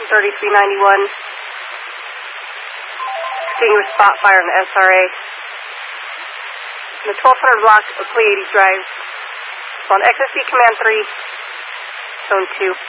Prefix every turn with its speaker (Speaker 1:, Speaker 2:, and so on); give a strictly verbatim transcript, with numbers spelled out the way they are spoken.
Speaker 1: thirty-three ninety-one. Continuous spot fire on the S R A. In the twelve hundred block of Pleiades Drive. On X S C Command three, Zone two.